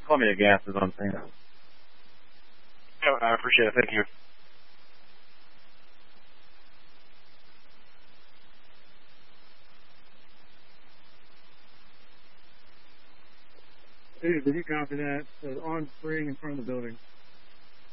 Call me a gas is what I'm saying. Yeah, I appreciate it. Thank you. Dude, did you copy that? It says on spring in front of the building.